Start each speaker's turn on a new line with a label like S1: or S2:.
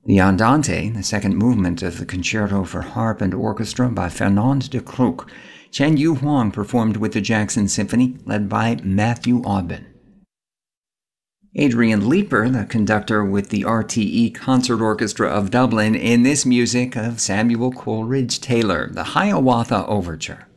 S1: The Andante, the second movement of the Concerto for Harp and Orchestra by Fernand de Crook. Chen Yu Huang performed with the Jackson Symphony, led by Matthew Aubin. Adrian Leeper, the conductor with the RTE Concert Orchestra of Dublin, in this music of Samuel Coleridge Taylor, the Hiawatha Overture.